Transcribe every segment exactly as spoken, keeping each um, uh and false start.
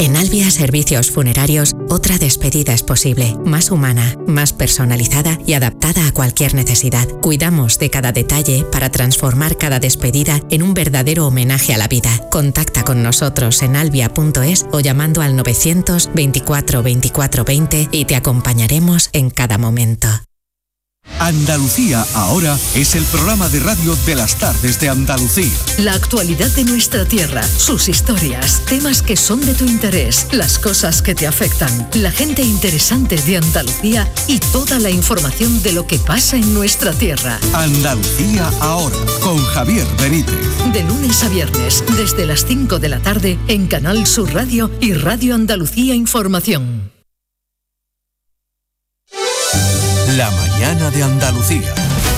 En Albia Servicios Funerarios, otra despedida es posible, más humana, más personalizada y adaptada a cualquier necesidad. Cuidamos de cada detalle para transformar cada despedida en un verdadero homenaje a la vida. Contacta con nosotros en albia punto es o llamando al novecientos veinticuatro veinticuatro veinte y te acompañaremos en cada momento. Andalucía Ahora es el programa de radio de las tardes de Andalucía. La actualidad de nuestra tierra, sus historias, temas que son de tu interés, las cosas que te afectan, la gente interesante de Andalucía y toda la información de lo que pasa en nuestra tierra. Andalucía Ahora, con Javier Benítez. De lunes a viernes, desde las cinco de la tarde, en Canal Sur Radio y Radio Andalucía Información. La mañana de Andalucía.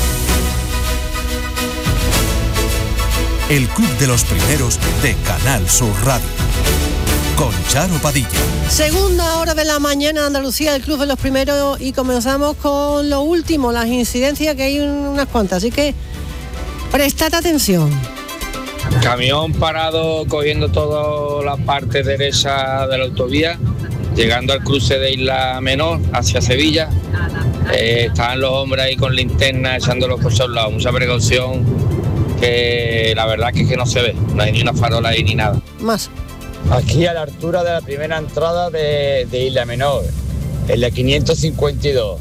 El club de los primeros de Canal Sur Radio. Con Charo Padilla. Segunda hora de la mañana de Andalucía, el club de los primeros, y comenzamos con lo último, las incidencias, que hay unas cuantas, así que prestad atención. Camión parado cogiendo toda la parte derecha de la autovía, llegando al cruce de Isla Menor hacia Sevilla. Eh, estaban los hombres ahí con linterna echándolos por todos lados. Mucha precaución, que la verdad que es que no se ve, no hay ni una farola ahí ni nada. Más. Aquí a la altura de la primera entrada de, de Isla Menor, en la quinientos cincuenta y dos.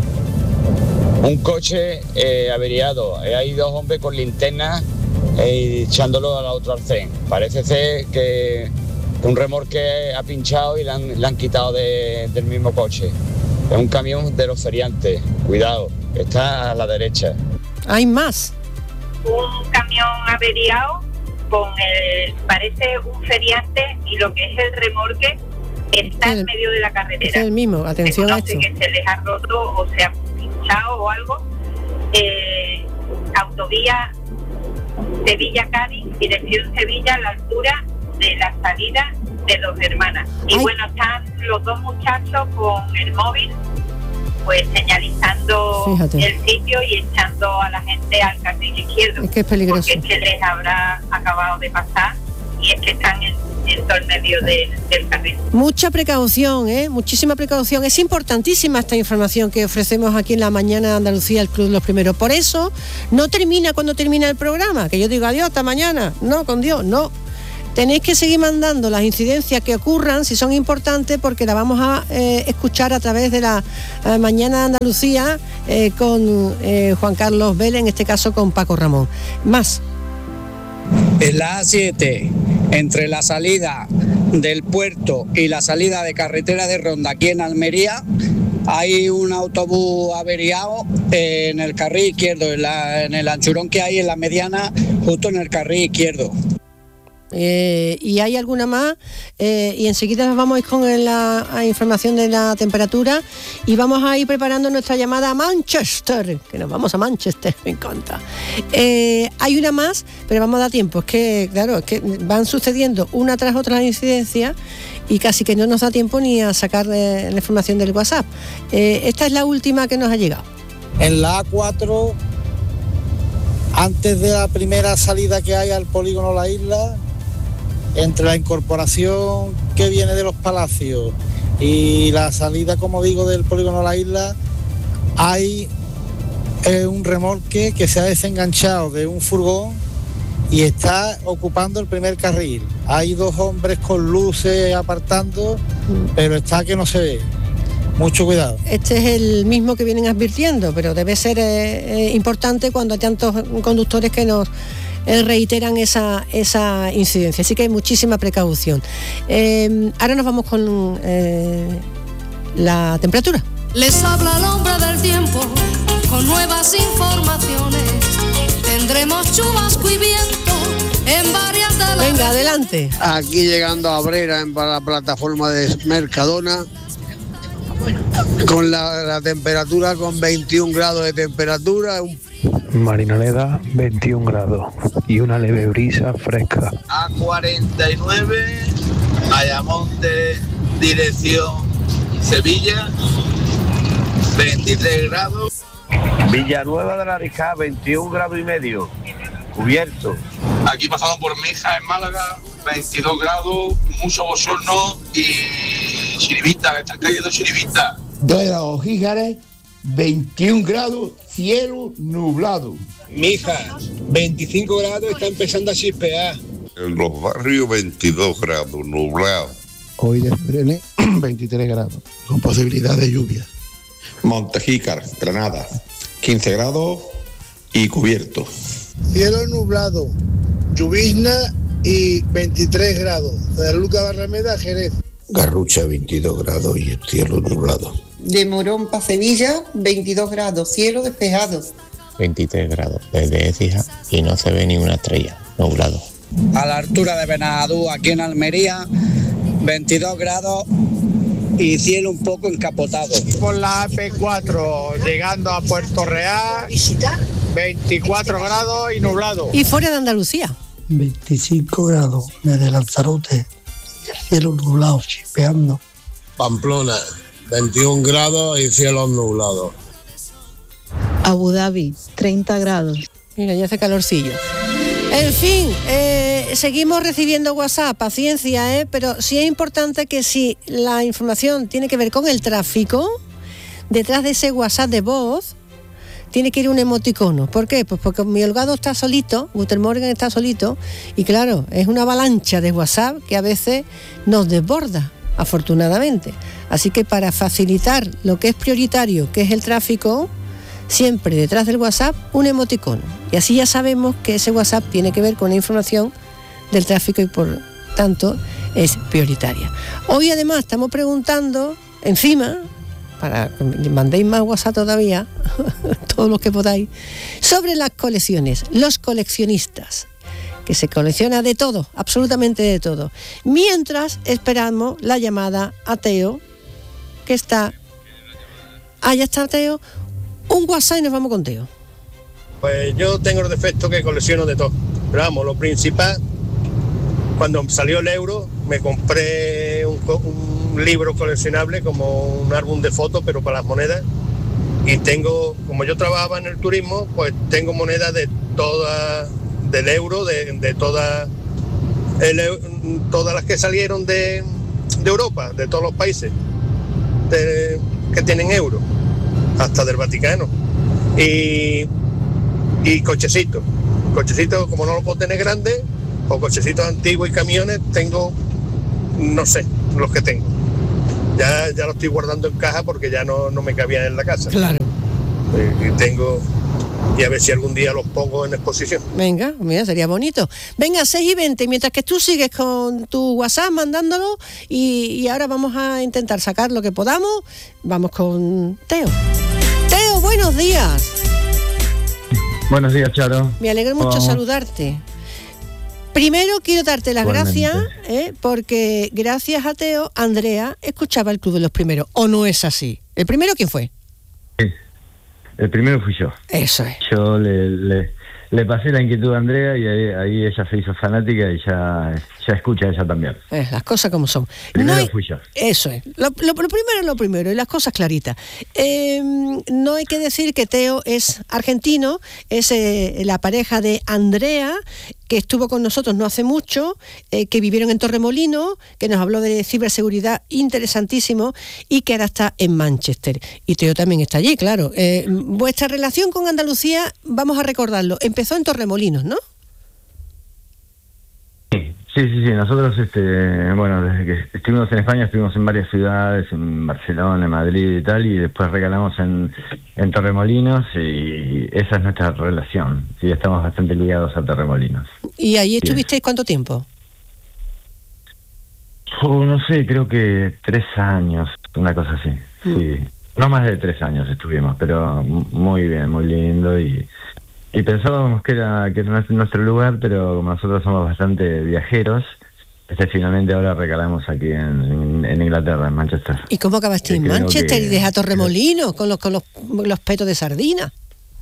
Un coche eh, averiado. Eh, hay dos hombres con linterna eh, echándolo a la otra arcén. Parece ser que un remolque ha pinchado y le han, le han quitado de, del mismo coche. Es un camión de los feriantes, cuidado, está a la derecha. Hay más. Un camión averiado con el, parece un feriante, y lo que es el remolque está el, en medio de la carretera. Es el mismo, atención se a esto. que se les ha roto o se ha pinchado o algo. Eh, autovía Sevilla-Cádiz, dirección Sevilla, a la altura de la salida de Dos Hermanas. Y Ay. bueno, están los dos muchachos con el móvil, pues señalizando Fíjate. el sitio y echando a la gente al carril izquierdo. Es que es peligroso. Porque es que les habrá acabado de pasar y es que están en, en todo el medio de, del carril. Mucha precaución, ¿eh? Muchísima precaución. Es importantísima esta información que ofrecemos aquí en la mañana de Andalucía, el Club de los Primeros. Por eso no termina cuando termina el programa, que yo digo adiós, hasta mañana. No, con Dios, no. Tenéis que seguir mandando las incidencias que ocurran, si son importantes, porque la vamos a eh, escuchar a través de la eh, Mañana de Andalucía eh, con eh, Juan Carlos Vélez, en este caso con Paco Ramón. Más. En la A siete, entre la salida del puerto y la salida de carretera de Ronda, aquí en Almería, hay un autobús averiado eh, en el carril izquierdo, en, la, en el anchurón que hay en la mediana, justo en el carril izquierdo. Eh, y hay alguna más eh, y enseguida nos vamos a ir con la, la información de la temperatura y vamos a ir preparando nuestra llamada a Manchester, que nos vamos a Manchester, me encanta. Eh, hay una más, pero vamos a dar tiempo, es que claro, es que van sucediendo una tras otra las incidencias y casi que no nos da tiempo ni a sacar eh, la información del WhatsApp. Eh, esta es la última que nos ha llegado. En la A cuatro, antes de la primera salida que hay al polígono La Isla, entre la incorporación que viene de los Palacios y la salida, como digo, del polígono La Isla, hay eh, un remolque que se ha desenganchado de un furgón y está ocupando el primer carril. Hay dos hombres con luces apartando, pero está que no se ve. Mucho cuidado. Este es el mismo que vienen advirtiendo, pero debe ser eh, eh, importante cuando hay tantos conductores que nos eh, reiteran esa, esa incidencia. Así que hay muchísima precaución. Eh, ahora nos vamos con eh, la temperatura. Les habla el hombre del tiempo con nuevas informaciones. Tendremos chubasco y viento en varias de las... Venga, adelante. Aquí llegando a Brera, en la plataforma de Mercadona, con la, la temperatura con veintiún grados de temperatura. Un... Marinaleda, veintiún grados y una leve brisa fresca. A cuarenta y nueve, Ayamonte, dirección Sevilla, veintitrés grados. Villanueva de la Ricá, veintiún grados y medio, cubierto. Aquí pasamos por Mija, en Málaga, veintidós grados, mucho bochorno y chiribita, que está cayendo chiribita. dos grados Jíjares, veintiún grados, cielo nublado. Mija, veinticinco grados, está empezando a chispear. En los barrios veintidós grados, nublado. Hoy de febrero veintitrés grados, con posibilidad de lluvia. Montejícar, Granada, quince grados y cubierto. Cielo nublado, llovizna y veintitrés grados. De Luca Barrameda, Jerez. Garrucha, veintidós grados y el cielo nublado. De Morón para Sevilla, veintidós grados, cielo despejado. veintitrés grados desde Écija y no se ve ni una estrella, nublado. A la altura de Benadú, aquí en Almería, veintidós grados y cielo un poco encapotado. Por la A P cuatro, llegando a Puerto Real, veinticuatro grados y nublado. Y fuera de Andalucía. veinticinco grados desde Lanzarote, el cielo nublado, chispeando. Pamplona, veintiún grados y cielo nublado. Abu Dhabi, treinta grados. Mira, ya hace calorcillo. En fin, eh, seguimos recibiendo WhatsApp, paciencia, ¿eh? Pero sí es importante que si la información tiene que ver con el tráfico, detrás de ese WhatsApp de voz tiene que ir un emoticono. ¿Por qué? Pues porque mi Holgado está solito, Guter Morgan está solito, y claro, es una avalancha de WhatsApp que a veces nos desborda, afortunadamente. Así que para facilitar lo que es prioritario, que es el tráfico, siempre detrás del WhatsApp un emoticono. Y así ya sabemos que ese WhatsApp tiene que ver con la información del tráfico y por tanto es prioritaria. Hoy además estamos preguntando, encima, para que mandéis más WhatsApp todavía, todos los que podáis, sobre las colecciones, los coleccionistas, que se colecciona de todo, absolutamente de todo. Mientras esperamos la llamada a Teo, que está... Ah, ya está Teo. Un WhatsApp y nos vamos con Teo. Pues yo tengo el defecto que colecciono de todo. Pero vamos, lo principal, cuando salió el euro, me compré un, un libro coleccionable como un álbum de fotos, pero para las monedas. Y tengo, como yo trabajaba en el turismo, pues tengo monedas de toda, del euro, de, de toda, el, todas las que salieron de, de Europa, de todos los países de, que tienen euro, hasta del Vaticano. Y, y cochecitos. Cochecitos, como no los puedo tener grandes, o cochecitos antiguos y camiones, tengo, no sé, los que tengo. Ya, ya los estoy guardando en caja porque ya no, no me cabían en la casa. Claro. Y, y tengo... Y a ver si algún día los pongo en exposición. Venga, mira, sería bonito. Venga, seis y veinte, mientras que tú sigues con tu WhatsApp mandándolo y, y ahora vamos a intentar sacar lo que podamos. Vamos con Teo. Teo, buenos días. Buenos días, Charo. Me alegra mucho Vamos. saludarte. Primero quiero darte las Igualmente. gracias, ¿eh? Porque gracias a Teo, Andrea escuchaba el Club de los Primeros. ¿O no es así? ¿El primero quién fue? Sí. El primero fui yo. Eso es. Yo le, le, le pasé la inquietud a Andrea y ahí, ahí ella se hizo fanática y ya, ya escucha ella también. Eh, las cosas como son. Primero no hay, fui yo. Eso es. Lo, lo, lo primero es lo primero y las cosas claritas. Eh, no hay que decir que Teo es argentino, es eh, la pareja de Andrea, que estuvo con nosotros no hace mucho, eh, que vivieron en Torremolinos, que nos habló de ciberseguridad interesantísimo y que ahora está en Manchester. Y Teo también está allí, claro. Eh, vuestra relación con Andalucía, vamos a recordarlo, empezó en Torremolinos, ¿no? Sí, sí, sí. Nosotros, este, bueno, desde que estuvimos en España, estuvimos en varias ciudades, en Barcelona, en Madrid y tal, y después recalamos en, en Torremolinos y esa es nuestra relación. Sí, estamos bastante ligados a Torremolinos. ¿Y allí estuvisteis cuánto tiempo? Oh, no sé, creo que tres años, una cosa así. Mm. Sí, no más de tres años estuvimos, pero muy bien, muy lindo y... Y pensábamos que era que era nuestro lugar, pero como nosotros somos bastante viajeros, este finalmente ahora recalamos aquí en, en Inglaterra, en Manchester. ¿Y cómo acabaste en Manchester que... y desde a Torremolinos con los con los, los petos de sardina?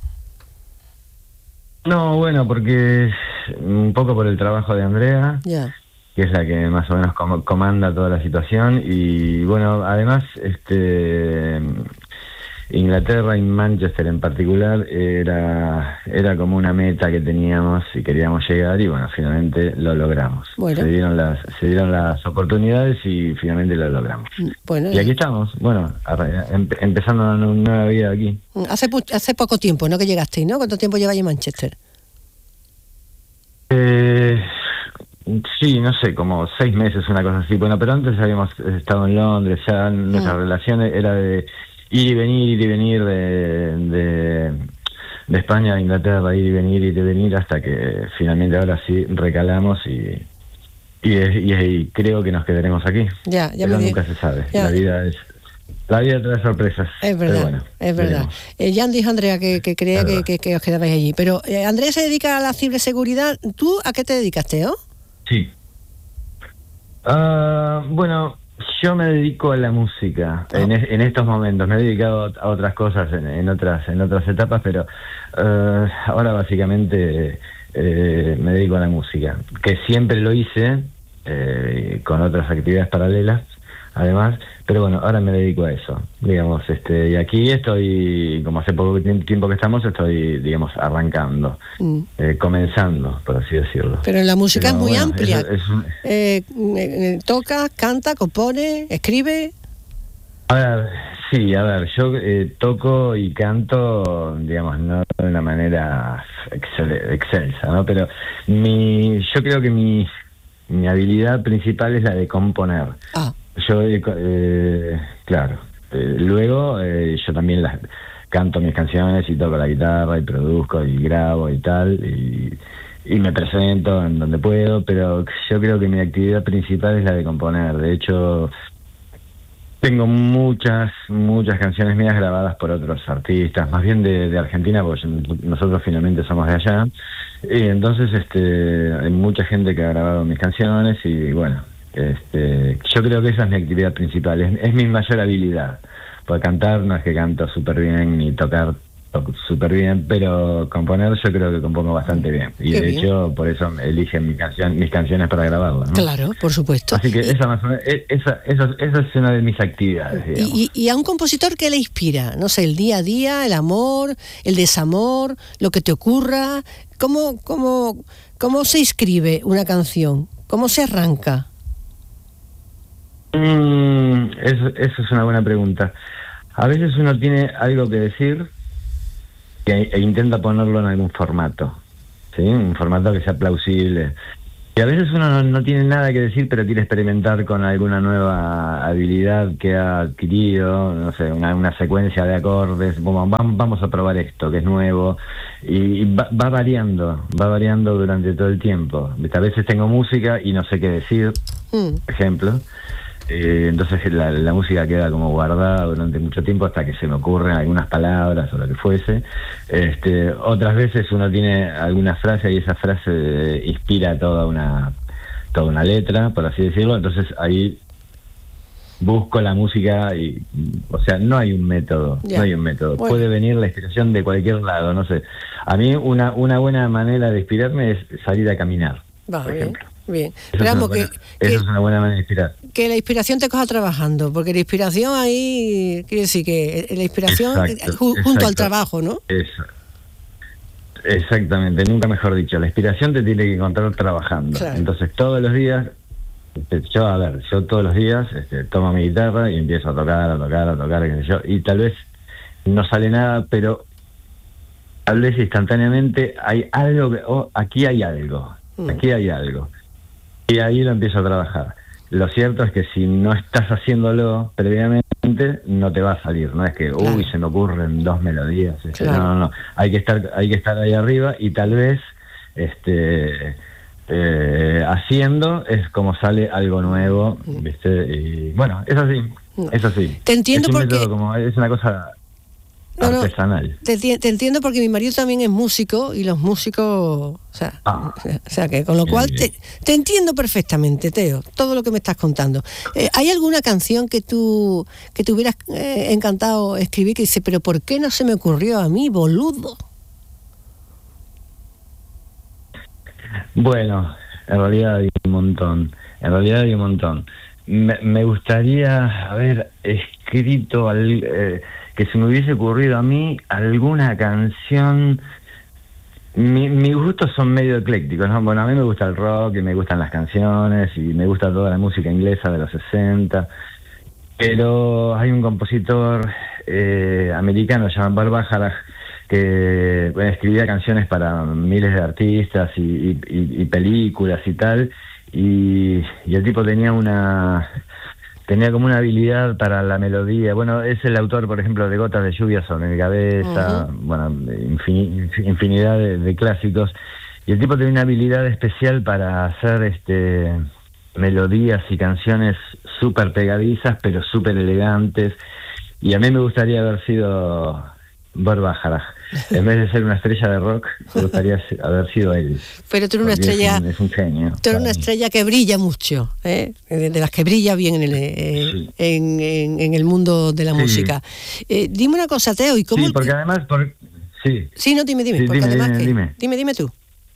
No, bueno, porque un poco por el trabajo de Andrea, yeah. que es la que más o menos com- comanda toda la situación, y bueno, además, este... Inglaterra y Manchester en particular era era como una meta que teníamos y queríamos llegar, y bueno, finalmente lo logramos. Bueno. Se dieron las se dieron las oportunidades y finalmente lo logramos. Bueno, y aquí estamos, bueno, em, empezando una nueva vida aquí. Hace hace poco tiempo, ¿no?, que llegasteis, ¿no? ¿Cuánto tiempo lleváis en Manchester? Eh, sí, no sé, como seis meses, una cosa así. Bueno, pero antes habíamos estado en Londres, ya nuestra mm. relación era de ir y venir, ir y venir de, de, de España a Inglaterra, ir y venir, ir y venir, hasta que finalmente ahora sí recalamos y y, es, y, es, y creo que nos quedaremos aquí. Ya, ya pero me nunca di... se sabe. Ya. La vida es la vida trae sorpresas. Es verdad, pero bueno, es verdad. Eh, ya dijo Andrea que, que creía que, que, que os quedabais allí, pero eh, Andrea se dedica a la ciberseguridad. ¿Tú a qué te dedicas, Teo? Sí. Uh, bueno, yo me dedico a la música oh. en, en estos momentos. Me he dedicado a otras cosas en, en otras en otras etapas, pero uh, ahora básicamente eh, me dedico a la música, que siempre lo hice eh, con otras actividades paralelas, además, pero bueno, ahora me dedico a eso, digamos, este, y aquí estoy, como hace poco tiempo que estamos, estoy, digamos, arrancando, mm. eh, comenzando, por así decirlo. Pero la música pero, es muy bueno, amplia. Eso, es un... eh, eh, toca, canta, compone, escribe. A ver, sí, a ver, yo eh, toco y canto, digamos, no de una manera excel, excelsa, ¿no? Pero mi, yo creo que mi, mi habilidad principal es la de componer. Ah. Yo, eh, claro, eh, luego eh, yo también las canto mis canciones y toco la guitarra y produzco y grabo y tal, y, y me presento en donde puedo, pero yo creo que mi actividad principal es la de componer. De hecho, tengo muchas, muchas canciones mías grabadas por otros artistas, más bien de, de Argentina, porque nosotros finalmente somos de allá, y entonces este, hay mucha gente que ha grabado mis canciones y bueno... Este, yo creo que esa es mi actividad principal, es, es mi mayor habilidad. Porque cantar no es que canto súper bien, ni tocar toco súper bien, pero componer yo creo que compongo bastante bien. Y Qué de bien. hecho, por eso eligen mi canción, mis canciones para grabarlas, ¿no? Claro, por supuesto. Así que y, esa, más o menos, esa, esa, esa es una de mis actividades, digamos. Y, y a un compositor, ¿qué le inspira? No sé, el día a día, el amor, el desamor, lo que te ocurra. ¿Cómo, cómo, cómo se escribe una canción? ¿Cómo se arranca? Mm, eso, eso es una buena pregunta. A veces uno tiene algo que decir e, e intenta ponerlo en algún formato, ¿sí? Un formato que sea plausible. Y a veces uno no, no tiene nada que decir, pero quiere experimentar con alguna nueva habilidad que ha adquirido, no sé, una, una secuencia de acordes. Vamos, vamos a probar esto, que es nuevo. Y, y va, va variando, va variando durante todo el tiempo. A veces tengo música y no sé qué decir, mm. por ejemplo. Eh, entonces la, la música queda como guardada durante mucho tiempo hasta que se me ocurren algunas palabras o lo que fuese. Este, otras veces uno tiene alguna frase y esa frase eh, inspira toda una toda una letra, por así decirlo. Entonces ahí busco la música y, o sea, no hay un método, yeah. no hay un método. Bueno. Puede venir la inspiración de cualquier lado, no sé. A mí una una buena manera de inspirarme es salir a caminar, Va, por bien. ejemplo. Bien, eso, es una, buena, que, eso que, es una buena manera de inspirar. Que la inspiración te coja trabajando, porque la inspiración ahí quiere decir que la inspiración exacto, ju, junto exacto. al trabajo, ¿no? Eso. Exactamente, nunca mejor dicho. La inspiración te tiene que encontrar trabajando. Claro. Entonces todos los días, yo a ver, yo todos los días este, tomo mi guitarra y empiezo a tocar, a tocar, a tocar, qué sé yo, y tal vez no sale nada, pero tal vez instantáneamente hay algo que, oh, aquí hay algo, mm. aquí hay algo. Y ahí lo empiezo a trabajar. Lo cierto es que si no estás haciéndolo previamente, no te va a salir. No es que, claro. uy, se me ocurren dos melodías. Este, claro. No, no, no. Hay que estar, hay que estar ahí arriba y tal vez, este, eh, haciendo es como sale algo nuevo, ¿viste? Y bueno, es así, es así. Te entiendo es un porque método como, es una cosa no, no, artesanal. Te, te entiendo porque mi marido también es músico y los músicos, o sea, ah, o sea que con lo cual te, te entiendo perfectamente, Teo, todo lo que me estás contando. Eh, ¿Hay alguna canción que tú que te hubieras eh, encantado escribir que dice, pero ¿por qué no se me ocurrió a mí, boludo? Bueno, en realidad hay un montón, en realidad hay un montón. Me, me gustaría haber escrito al, eh, que se me hubiese ocurrido a mí alguna canción. Mi, mis gustos son medio eclécticos, ¿no? Bueno, a mí me gusta el rock y me gustan las canciones y me gusta toda la música inglesa de los sesenta, pero hay un compositor eh, americano llamado Burt Bacharach que bueno, escribía canciones para miles de artistas y, y, y, y películas y tal, y, y el tipo tenía una tenía como una habilidad para la melodía. Bueno, es el autor, por ejemplo, de Gotas de lluvia sobre mi cabeza, uh-huh. bueno, infin, infinidad de, de clásicos, y el tipo tenía una habilidad especial para hacer este melodías y canciones súper pegadizas, pero súper elegantes, y a mí me gustaría haber sido Burt Bacharach. En vez de ser una estrella de rock, me gustaría haber sido él. Pero tú eres una estrella, es un, es un genio. Tú eres una estrella que brilla mucho, ¿eh? de, de las que brilla bien en el, eh, sí. en, en, en el mundo de la sí. música. Eh, dime una cosa, Teo, ¿y cómo? Sí, porque además, por, sí. Sí, no, dime, dime, sí, porque dime, además dime, que, dime. dime, dime tú.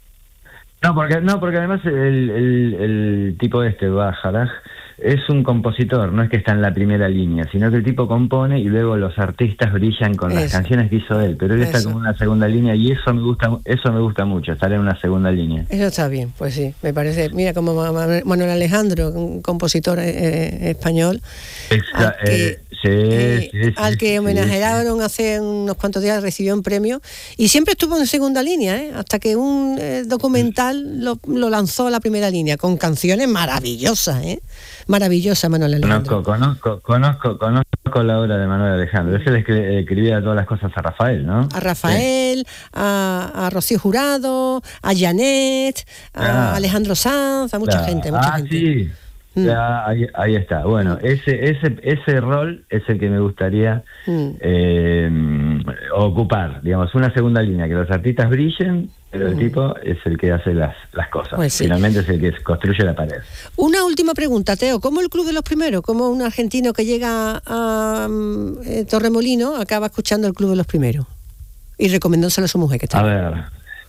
No, porque no, porque además el, el, el tipo este, Bacharach, es un compositor, no es que está en la primera línea, sino que el tipo compone y luego los artistas brillan con eso. Las canciones que hizo él, pero él eso. Está como en una segunda línea, y eso me gusta, eso me gusta mucho, estar en una segunda línea. Eso está bien, pues sí, me parece. Mira, como Manuel Alejandro, un compositor eh, español, Exa, al que, eh, sí, eh, sí, sí, al que sí, homenajearon sí. hace unos cuantos días, recibió un premio y siempre estuvo en segunda línea, ¿eh? Hasta que un eh, documental lo, lo lanzó a la primera línea con canciones maravillosas, ¿eh? Maravillosa, Manuel Alejandro. Conozco, conozco, conozco, conozco la obra de Manuel Alejandro. Ese le escribía todas las cosas a Rafael, ¿no? A Rafael, sí. a, a Rocío Jurado, a Janet, a ah, Alejandro Sanz, a mucha claro. gente, mucha ah, gente. Sí. Mm. Ya, ahí, ahí está. Bueno, ese ese ese rol es el que me gustaría mm. eh, ocupar, digamos, una segunda línea, que los artistas brillen, pero el mm. tipo es el que hace las, las cosas. Pues sí. Finalmente es el que construye la pared. Una última pregunta, Teo. ¿Cómo el Club de los Primeros, como un argentino que llega a eh, Torremolino, acaba escuchando el Club de los Primeros y recomendándoselo a su mujer que está? A ver...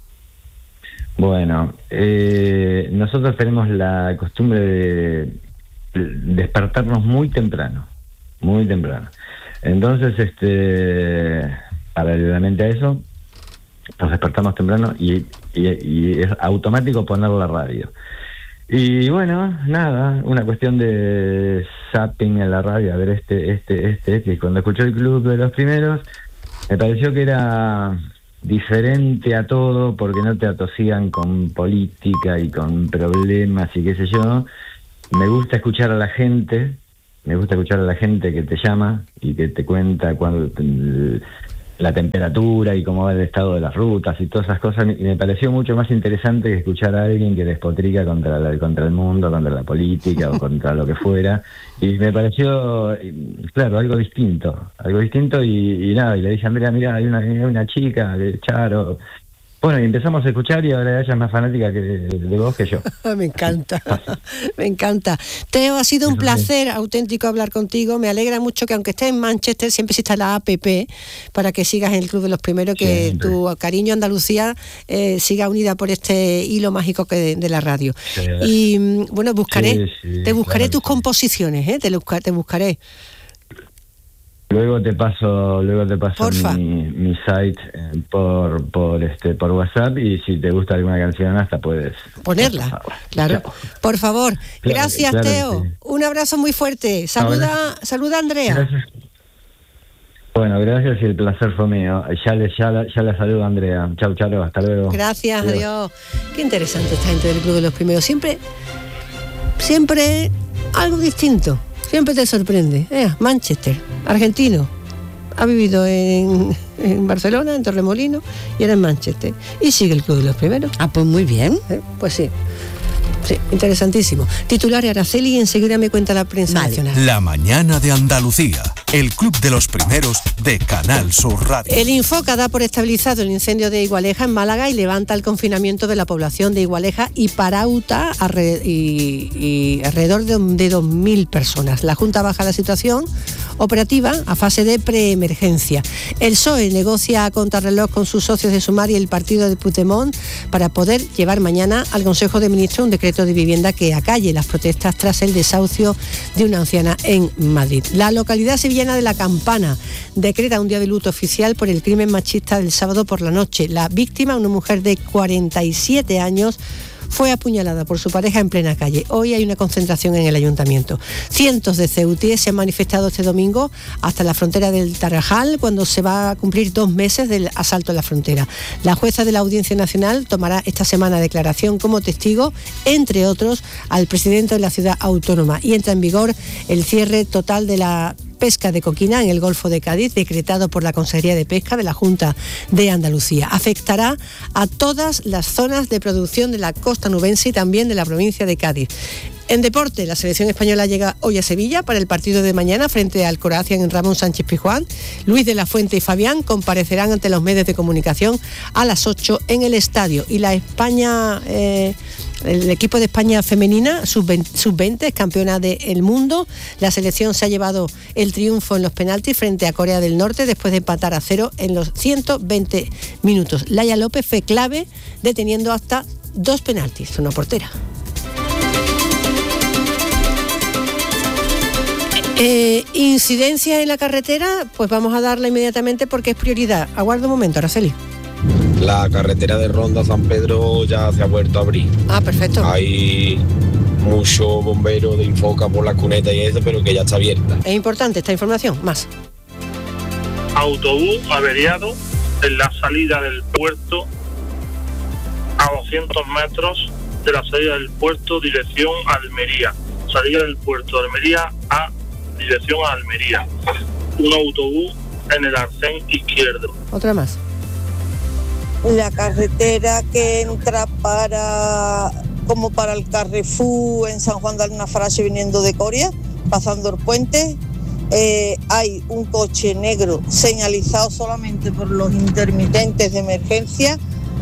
Bueno, eh, nosotros tenemos la costumbre de despertarnos muy temprano, muy temprano. Entonces, este, paralelamente a eso, nos despertamos temprano y, y, y es automático poner la radio. Y bueno, nada, una cuestión de zapping en la radio, a ver este, este, este, este. Y cuando escuché el Club de los Primeros, me pareció que era diferente a todo, porque no te atosigan con política y con problemas y qué sé yo. Me gusta escuchar a la gente, me gusta escuchar a la gente que te llama y que te cuenta cuando te, la temperatura y cómo va el estado de las rutas y todas esas cosas, y me pareció mucho más interesante que escuchar a alguien que despotrica contra, la, contra el mundo, contra la política o contra lo que fuera, y me pareció, claro, algo distinto, algo distinto y, y nada, y le dije a Andrea, mira, hay una, hay una chica de Charo. Bueno, y empezamos a escuchar y ahora ella es más fanática que de, de vos que yo. Me encanta, me encanta. Teo, ha sido un placer auténtico hablar contigo. Me alegra mucho que aunque estés en Manchester, siempre exista la app para que sigas en el Club de los Primeros, que siempre. Tu cariño a Andalucía eh, siga unida por este hilo mágico que de, de la radio. Sí. Y bueno, buscaré, sí, sí, te buscaré claro, tus sí. composiciones, ¿eh? te, te buscaré. Luego te paso, luego te paso mi, mi site eh, por por este por WhatsApp, y si te gusta alguna canción hasta puedes ponerla. Claro. Claro. Por favor. Claro, gracias, claro, Teo. Sí. Un abrazo muy fuerte. Saluda, Ahora, saluda a Andrea. Gracias. Bueno, gracias y el placer fue mío. Ya le ya la, ya la saludo a Andrea. Chau, Charo, hasta luego. Gracias, adiós. adiós. Qué interesante esta gente del Club de los Primeros. Siempre siempre algo distinto. Siempre te sorprende. Eh, Manchester, argentino. Ha vivido en, en Barcelona, en Torremolino, y ahora en Manchester. Y sigue el Club de los Primeros. Ah, pues muy bien. Eh, pues sí. Sí, interesantísimo. Titular Araceli y enseguida me cuenta la prensa vale. nacional. La mañana de Andalucía, el Club de los Primeros de Canal Sur Radio. El Infoca da por estabilizado el incendio de Igualeja en Málaga y levanta el confinamiento de la población de Igualeja y Parauta y, y alrededor de, de dos mil personas. La Junta baja la situación operativa a fase de preemergencia. El P S O E negocia a contrarreloj con sus socios de Sumar y el partido de Puigdemont para poder llevar mañana al Consejo de Ministros un decreto de vivienda que acalle las protestas tras el desahucio de una anciana en Madrid. La localidad sevillana de La Campana decreta un día de luto oficial por el crimen machista del sábado por la noche. La víctima, una mujer de cuarenta y siete años, fue apuñalada por su pareja en plena calle. Hoy hay una concentración en el ayuntamiento. Cientos de ceutíes se han manifestado este domingo hasta la frontera del Tarajal, cuando se va a cumplir dos meses del asalto a la frontera. La jueza de la Audiencia Nacional tomará esta semana declaración como testigo, entre otros, al presidente de la ciudad autónoma, y entra en vigor el cierre total de la pesca de coquina en el Golfo de Cádiz, decretado por la Consejería de Pesca de la Junta de Andalucía. Afectará a todas las zonas de producción de la costa nubense y también de la provincia de Cádiz. En deporte, la selección española llega hoy a Sevilla para el partido de mañana frente al Croacia en Ramón Sánchez Pizjuán. Luis de la Fuente y Fabián comparecerán ante los medios de comunicación a las ocho en el estadio. Y la España... Eh, El equipo de España femenina, sub veinte, es campeona del mundo. La selección se ha llevado el triunfo en los penaltis frente a Corea del Norte después de empatar a cero en los ciento veinte minutos. Laia López fue clave deteniendo hasta dos penaltis, una portera. Eh, incidencia en la carretera, pues vamos a darla inmediatamente porque es prioridad. Aguarda un momento, Araceli. La carretera de Ronda a San Pedro ya se ha vuelto a abrir. Ah, perfecto. Hay mucho bombero de Infoca por la cuneta y eso, pero que ya está abierta. Es importante esta información, más. Autobús averiado en la salida del puerto a doscientos metros de la salida del puerto, dirección Almería. Salida del puerto de Almería a dirección a Almería. Un autobús en el arcén izquierdo. Otra más. La carretera que entra para como para el Carrefour en San Juan de Alnafarache viniendo de Coria, pasando el puente, eh, hay un coche negro señalizado solamente por los intermitentes de emergencia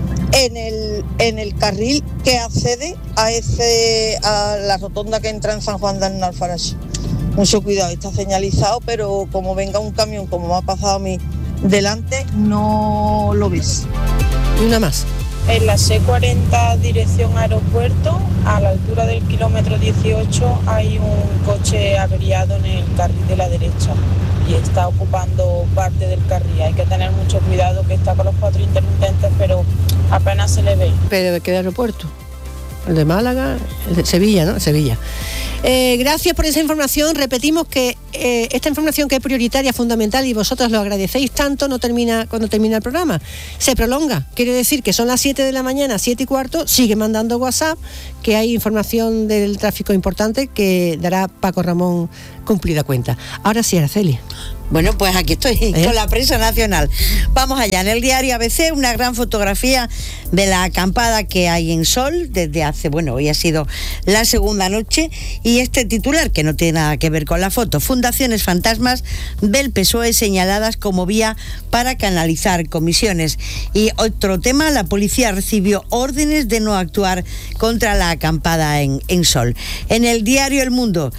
en el en el carril que accede a ese a la rotonda que entra en San Juan de Alnafarache. Mucho cuidado, está señalizado, pero como venga un camión, como me ha pasado a mí, delante, no lo ves. Una más. En la C cuarenta dirección aeropuerto, a la altura del kilómetro dieciocho, hay un coche averiado en el carril de la derecha y está ocupando parte del carril. Hay que tener mucho cuidado, que está con los cuatro intermitentes, pero apenas se le ve. ¿Pero de qué aeropuerto? El de Málaga, el de Sevilla, ¿no? Sevilla. Eh, gracias por esa información. Repetimos que eh, esta información, que es prioritaria, fundamental, y vosotros lo agradecéis tanto, no termina cuando termina el programa. Se prolonga. Quiere decir que son las siete de la mañana, siete y cuarto, sigue mandando WhatsApp, que hay información del tráfico importante que dará Paco Ramón cumplida cuenta. Ahora sí, Araceli. Bueno, pues aquí estoy, ¿Eh? con la prensa nacional. Vamos allá, en el diario A B C, una gran fotografía de la acampada que hay en Sol desde hace, bueno, hoy ha sido la segunda noche, y este titular, que no tiene nada que ver con la foto: Fundaciones fantasmas del P S O E señaladas como vía para canalizar comisiones. Y otro tema, la policía recibió órdenes de no actuar contra la acampada en, en Sol. En el diario El Mundo,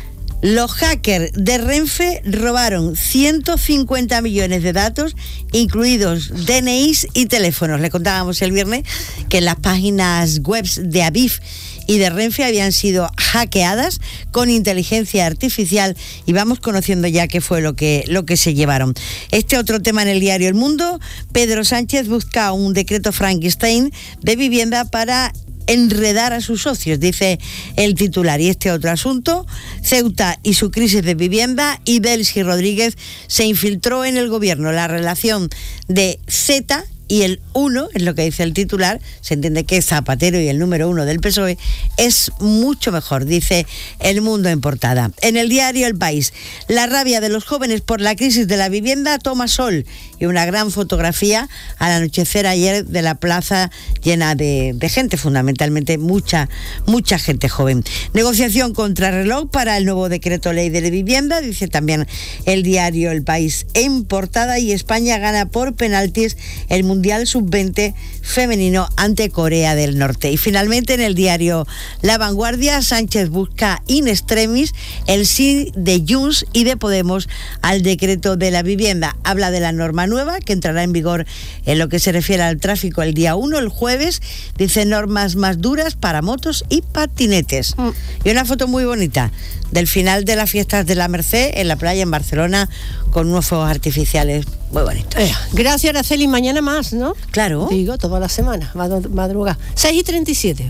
los hackers de Renfe robaron ciento cincuenta millones de datos, incluidos D N Is y teléfonos. Le contábamos el viernes que las páginas web de Adif y de Renfe habían sido hackeadas con inteligencia artificial, y vamos conociendo ya qué fue lo que, lo que se llevaron. Este otro tema en el diario El Mundo: Pedro Sánchez busca un decreto Frankenstein de vivienda para enredar a sus socios, dice el titular. Y este otro asunto, Ceuta y su crisis de vivienda, y Delcy Rodríguez se infiltró en el gobierno. La relación de Z y el uno, es lo que dice el titular, se entiende que es Zapatero y el número uno del P S O E, es mucho mejor, dice El Mundo en portada. En el diario El País, la rabia de los jóvenes por la crisis de la vivienda toma sol, y una gran fotografía al anochecer ayer de la plaza llena de, de gente, fundamentalmente mucha, mucha gente joven. Negociación contrarreloj para el nuevo decreto ley de vivienda, dice también el diario El País en portada, y España gana por penaltis el Mundial Mundial sub veinte femenino ante Corea del Norte. Y finalmente, en el diario La Vanguardia, Sánchez busca in extremis el sí de Junts y de Podemos al decreto de la vivienda. Habla de la norma nueva que entrará en vigor en lo que se refiere al tráfico el día uno, el jueves. Dice normas más duras para motos y patinetes. Mm. Y una foto muy bonita del final de las fiestas de la Merced en la playa en Barcelona con unos fuegos artificiales muy bonitos. Eh, gracias, Araceli. Mañana más, ¿no? Claro. Digo, toda la semana, madrugada. seis y treinta y siete.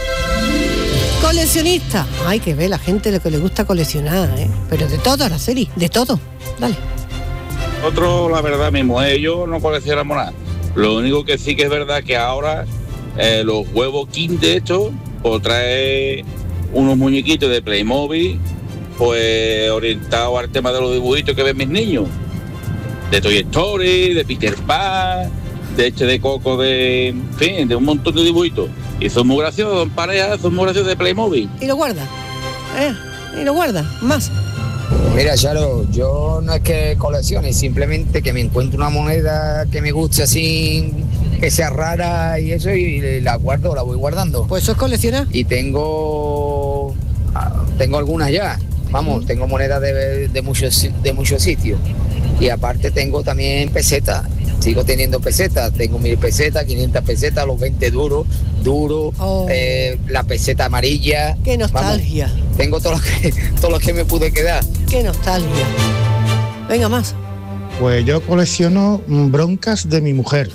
Coleccionista. Ay, que ve la gente lo que le gusta coleccionar, ¿eh? Pero de todo, Araceli, de todo. Dale. Otro, la verdad, mi mujer y yo no coleccionamos nada. Lo único que sí que es verdad que ahora eh, los huevos King de estos, pues trae unos muñequitos de Playmobil, pues orientados al tema de los dibujitos que ven mis niños. De Toy Story, de Peter Pan, de Eche de Coco, de, en fin, de un montón de dibujitos. Y son muy graciosos, son parejas, son muy graciosos de Playmobil. Y lo guarda, eh, y lo guarda, más. Mira, Charo, yo no es que coleccione, simplemente que me encuentro una moneda que me guste así, que sea rara y eso, y la guardo, la voy guardando. Pues eso es coleccionar. Y tengo, tengo algunas ya, vamos, uh-huh. tengo monedas de, de, muchos, de muchos sitios. Y aparte tengo también pesetas, sigo teniendo pesetas, tengo mil pesetas, quinientas pesetas, los veinte duros, duros, oh. eh, la peseta amarilla. Qué nostalgia. Vamos, tengo todos los que, todos los que me pude quedar. Qué nostalgia. Venga, más. Pues yo colecciono broncas de mi mujer.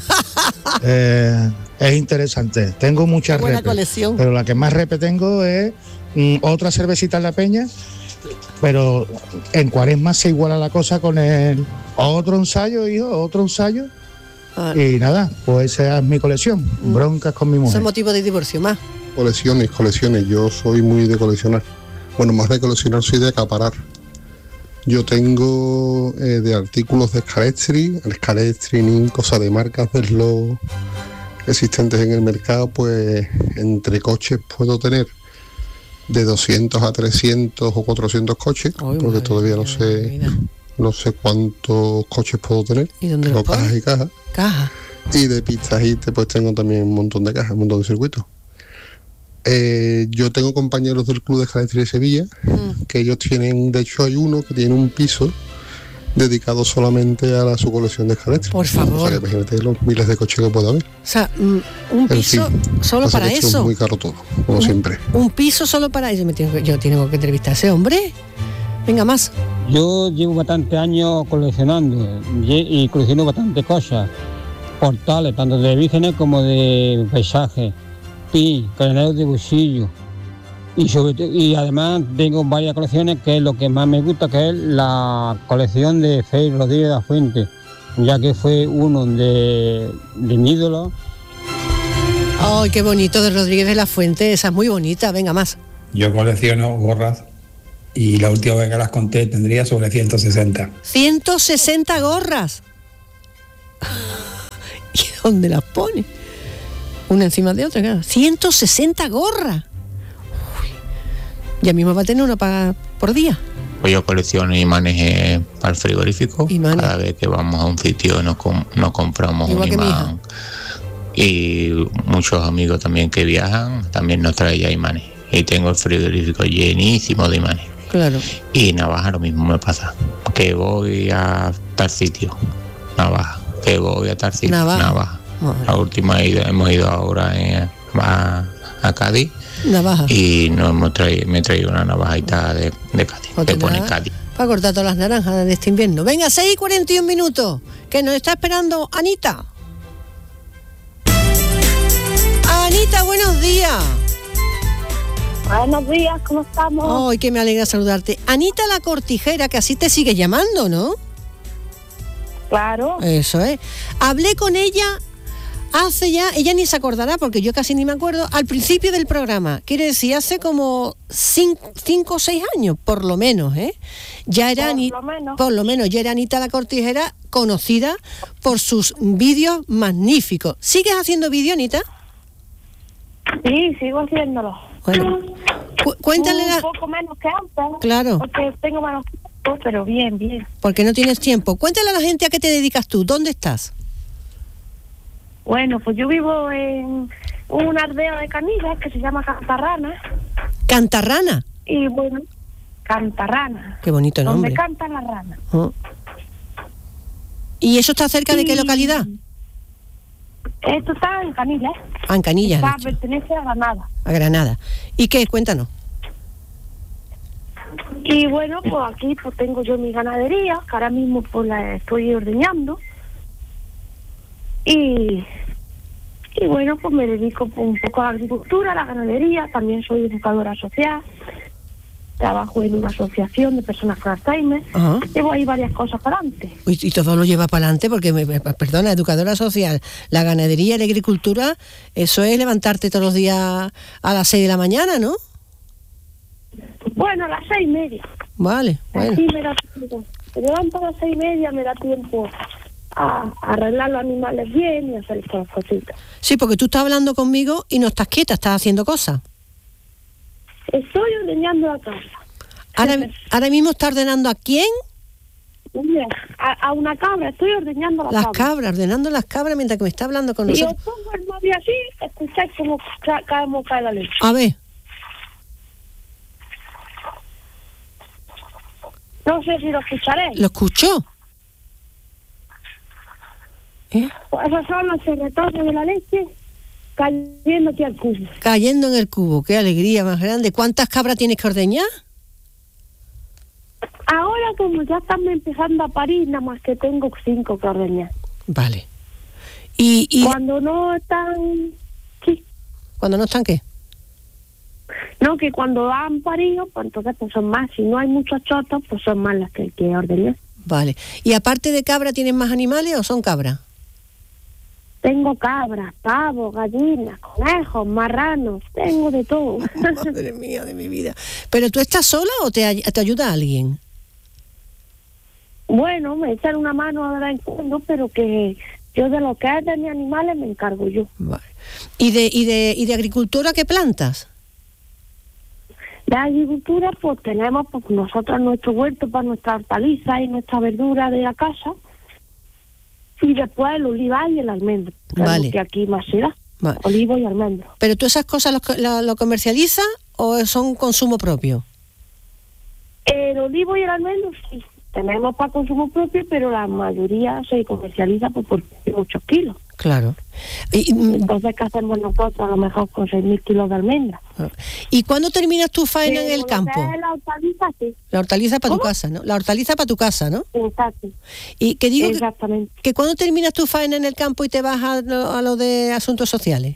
eh, es interesante. Tengo muchas buena repes, colección. Pero la que más repe tengo es mm, otra cervecita en la Peña. Pero en Cuaresma se iguala la cosa con el otro ensayo, hijo, otro ensayo. Ah. Y nada, pues esa es mi colección, mm. broncas con mi mujer. Ese es motivo de divorcio, más. Colecciones, colecciones, yo soy muy de coleccionar. Bueno, más de coleccionar soy de acaparar. Yo tengo eh, de artículos de Scalestri, el Scalestri, cosas de marcas de los existentes en el mercado, pues entre coches puedo tener de doscientos a trescientos o cuatrocientos coches, Ay, porque madre, todavía no sé mira. no sé cuántos coches puedo tener. ¿Y dónde los cajas y cajas? Caja. Y de pistas y pues tengo también un montón de cajas, un montón de circuitos. Eh, yo tengo compañeros del Club de Scalestri de Sevilla, mm. que ellos tienen, de hecho hay uno que tiene un piso dedicado solamente a la, su colección de Scalestri. Por favor. O sea, que imagínate los miles de coches que puede haber. O sea, un piso fin, solo para eso. Es muy caro todo, como un, siempre. Un piso solo para eso. Yo tengo que entrevistar a ese hombre. Venga, más. Yo llevo bastantes años coleccionando y colecciono bastantes cosas. Portales, tanto de vírgenes como de paisajes. Pin, cadeneros de bolsillo. Y, sobre, y además tengo varias colecciones, que es lo que más me gusta, que es la colección de Félix Rodríguez de la Fuente, ya que fue uno de, de mi ídolo. ¡Ay, qué bonito, de Rodríguez de la Fuente! Esa es muy bonita, venga, más. Yo colecciono gorras y la última vez que las conté tendría sobre ciento sesenta. ¡ciento sesenta gorras! ¿Y dónde las pone? Una encima de otra, claro. ¡ciento sesenta gorras! Ya mismo va a tener una para, por día. Pues yo colecciono imanes eh, para el frigorífico. ¿Imanes? Cada vez que vamos a un sitio nos, com- nos compramos Igual un imán. Y muchos amigos también que viajan también nos traen ya imanes. Y tengo el frigorífico llenísimo de imanes. Claro. Y navaja lo mismo me pasa. Que voy a tal sitio, navaja. Que voy a tal sitio, navaja. navaja. La última ida, hemos ido ahora eh, a, a Cádiz. Navaja. Y no hemos traído, me he traído una navajita de, de Cádiz, que pone Cádiz. Para cortar todas las naranjas de este invierno. Venga, seis y cuarenta y un minutos, que nos está esperando Anita. Anita, buenos días. Buenos días, ¿cómo estamos? Ay, que me alegra saludarte. Anita la Cortijera, que así te sigue llamando, ¿no? Claro. Eso es. Hablé con ella hace ya, ella ni se acordará porque yo casi ni me acuerdo, al principio del programa, quiere decir hace como cinco o seis años, por lo menos, ¿eh? Ya era, por, lo menos. por lo menos, ya era Anita la Cortijera, conocida por sus vídeos magníficos. ¿Sigues haciendo vídeo, Anita? Sí, sigo haciéndolo. Bueno, cu- cuéntale... Un poco menos que antes. Claro. Porque tengo menos tiempo, pero bien, bien. Porque no tienes tiempo. Cuéntale a la gente a qué te dedicas tú, ¿dónde estás? Bueno, pues yo vivo en una aldea de Canillas que se llama Cantarrana. ¿Cantarrana? Y bueno, Cantarrana. Qué bonito nombre. Donde cantan las ranas. Oh. ¿Y eso está cerca de qué Y- localidad? Esto está en Canillas. Ah, en Canillas, Está, has dicho. pertenece a Granada. A Granada. ¿Y qué? Cuéntanos. Y bueno, pues aquí pues tengo yo mi ganadería, que ahora mismo pues la estoy ordeñando. Y, y bueno, pues me dedico pues, un poco a la agricultura, a la ganadería, también soy educadora social, trabajo en una asociación de personas con Alzheimer, Ajá. llevo ahí varias cosas para adelante. Y, y todo lo lleva para adelante porque, me, me- perdona, educadora social, la ganadería y la agricultura, eso es levantarte todos los días a las seis de la mañana, ¿no? Bueno, a las seis y media. Vale, bueno. Así me da tiempo. Me levanto a las seis y media, me da tiempo a, a arreglar los animales bien y hacer estas cositas. Sí, porque tú estás hablando conmigo y no estás quieta, estás haciendo cosas. Estoy ordeñando la casa. Ahora, ahora mismo está ordenando a quién? Mira, a, a una cabra, estoy ordeñando la Las cabra. cabras, ordenando las cabras mientras que me está hablando con Y os nosotros. pongo el móvil así, escucháis cómo ca- ca- cómo cae la leche. A ver, No sé si lo escucharéis. ¿lo escuchó? ¿Eh? Pues esos son los retornos de la leche cayendo aquí al cubo. Cayendo en el cubo, qué alegría más grande. ¿Cuántas cabras tienes que ordeñar? Ahora como ya están empezando a parir, nada más que tengo cinco que ordeñar. Vale. Y, y Cuando no están... cuando no están, ¿qué? No, que cuando han parido, pues entonces pues son más. Si no hay muchos chotos, pues son más las que hay que ordeñar. Vale. ¿Y aparte de cabra tienes más animales o son cabras? Tengo cabras, pavos, gallinas, conejos, marranos, tengo de todo. Madre mía de mi vida. ¿Pero tú estás sola o te, ay- te ayuda alguien? Bueno, me echan una mano ahora en cuando, pero que yo de lo que es de mis animales me encargo yo. Vale. ¿Y de, y de, y de agricultura qué plantas? De agricultura, pues tenemos pues nosotros nuestro huerto para nuestra hortaliza y nuestra verdura de la casa. Y después el olivar y el almendro. que es Vale. lo que aquí más se da. Vale. Olivo y almendro. ¿Pero tú esas cosas lo, lo, lo comercializas o son consumo propio? El olivo y el almendro sí, tenemos para consumo propio, pero la mayoría se comercializa pues, por muchos kilos. Claro. Y, y- Entonces, ¿qué hacemos nosotros? A lo mejor con seis mil kilos de almendra. ¿Y cuándo terminas tu faena en Pero el lo que campo? es la hortaliza, sí. La hortaliza para tu ¿Cómo? casa, ¿no? La hortaliza para tu casa, ¿no? Exacto. Y que digo que, Exactamente. que cuando terminas tu faena en el campo y te vas a lo, a lo de asuntos sociales.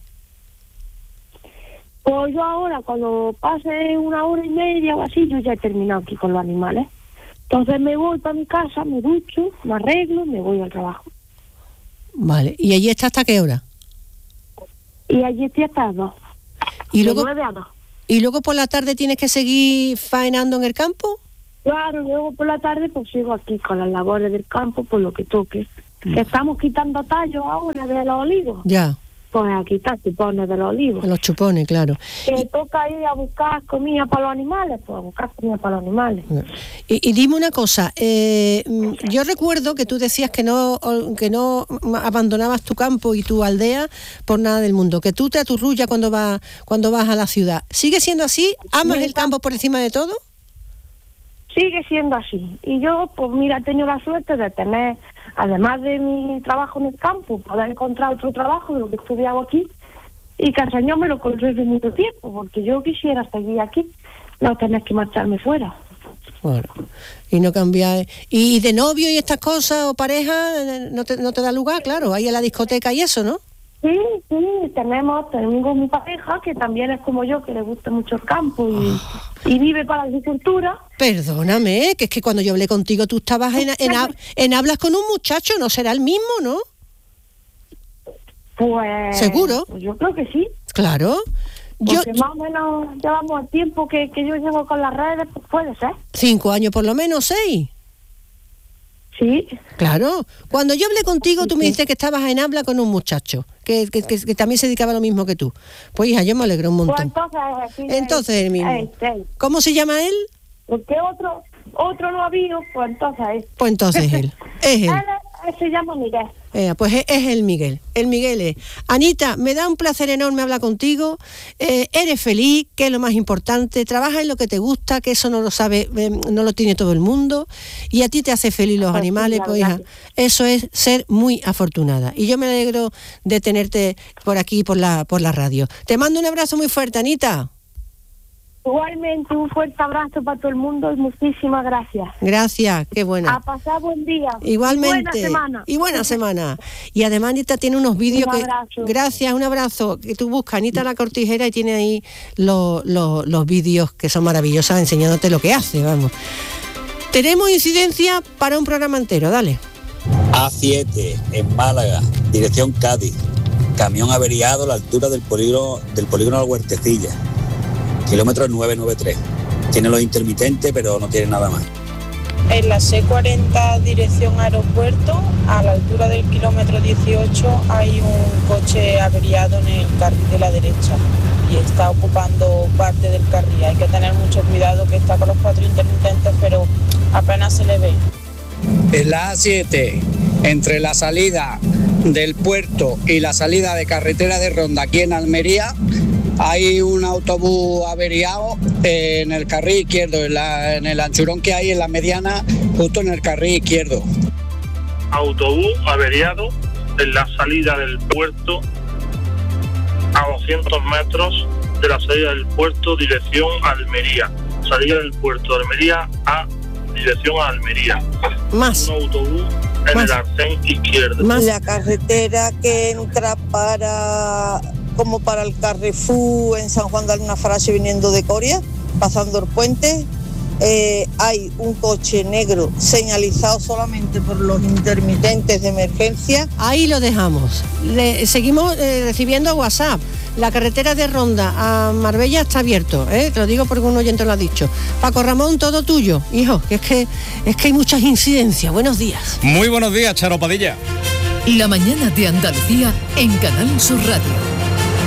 Pues yo ahora, cuando pase una hora y media o así, yo ya he terminado aquí con los animales. Entonces me voy para mi casa, me ducho, me arreglo, me voy al trabajo. Vale. ¿Y allí está hasta qué hora? Y allí estoy hasta las dos. Y De luego, nueve a dos. y luego por la tarde tienes que seguir faenando en el campo. Claro, luego por la tarde pues sigo aquí con las labores del campo, por lo que toque. Que estamos quitando tallos ahora de los olivos. Ya, Pues a quitar chupones de los olivos. los chupones, claro. Que toca ir a buscar comida para los animales, pues a buscar comida para los animales. Y, y dime una cosa, eh, mm, yo recuerdo que tú decías que no que no abandonabas tu campo y tu aldea por nada del mundo, que tú te aturrullas cuando vas cuando vas a la ciudad. ¿Sigue siendo así? ¿Amas el campo por encima de todo? Sigue siendo así. Y yo, pues mira, he tenido la suerte de tener, además de mi trabajo en el campo, poder encontrar otro trabajo de lo que he estudiado aquí y que el Señor me lo concede mucho tiempo, porque yo quisiera seguir aquí, no tener que marcharme fuera. Bueno, y no cambiar. ¿Y de novio y estas cosas o pareja eh, no te, no te da lugar? Claro, ahí en la discoteca y eso, ¿no? Sí, sí, tenemos, tenemos mi pareja que también es como yo, que le gusta mucho el campo y, y vive para la agricultura. Perdóname, que es que cuando yo hablé contigo tú estabas en, en, hab- en hablas con un muchacho, ¿no será el mismo, no? Pues... ¿Seguro? Pues yo creo que sí. Claro. Yo, Porque más o menos llevamos el tiempo que, que yo llevo con las redes, pues puede ser. cinco años por lo menos, seis. Sí. Claro. Cuando yo hablé contigo, tú me dijiste que estabas en habla con un muchacho, que, que, que, que también se dedicaba a lo mismo que tú. Pues hija, yo me alegro un Pues montón. entonces... sí, Entonces el mismo. eh, sí. ¿Cómo se llama él? Porque otro otro no ha habido, pues entonces es. Pues entonces él. Es él. Él, Él se llama Miguel. Eh, pues es, es el Miguel, el Miguel es. Anita, me da un placer enorme hablar contigo, eh, eres feliz, que es lo más importante, trabajas en lo que te gusta, que eso no lo sabe, eh, no lo tiene todo el mundo, y a ti te hace feliz los Pues sí, animales, la pues verdad hija, eso es ser muy afortunada. Y yo me alegro de tenerte por aquí, por la, por la radio. Te mando un abrazo muy fuerte, Anita. Igualmente, un fuerte abrazo para todo el mundo y muchísimas gracias. Gracias, qué buena. A pasar buen día. Igualmente. Y buena semana. Y buena semana. Y además Anita tiene unos vídeos Un que... abrazo. Gracias, un abrazo. Que tú buscas Anita La Cortijera y tiene ahí los, los, los vídeos que son maravillosos enseñándote lo que hace, vamos. Tenemos incidencia para un programa entero, dale. A siete, en Málaga, dirección Cádiz. Camión averiado a la altura del polígono, del polígono de la Huertecilla. Kilómetro nueve noventa y tres. Tiene los intermitentes, pero no tiene nada más. En la C cuarenta dirección aeropuerto, a la altura del kilómetro dieciocho, hay un coche averiado en el carril de la derecha y está ocupando parte del carril. Hay que tener mucho cuidado, que está con los cuatro intermitentes, pero apenas se le ve. En la A siete, entre la salida del puerto y la salida de carretera de Ronda, aquí en Almería, hay un autobús averiado en el carril izquierdo, en, la, en el anchurón que hay en la mediana, justo en el carril izquierdo. Autobús averiado en la salida del puerto a doscientos metros de la salida del puerto, dirección Almería. Salida del puerto de Almería a dirección a Almería. Más. Un autobús en Más. el arcén izquierdo. La carretera que entra para como para el Carrefour en San Juan de Alnafarache viniendo de Coria, pasando el puente, eh, hay un coche negro señalizado solamente por los intermitentes de emergencia. Ahí lo dejamos. Le, seguimos eh, recibiendo WhatsApp. La carretera de Ronda a Marbella está abierto, ¿eh? Te lo digo porque un oyente lo ha dicho. Paco Ramón, todo tuyo, hijo, que es que es que hay muchas incidencias. Buenos días. Muy buenos días, Charo Padilla. La mañana de Andalucía en Canal Sur Radio.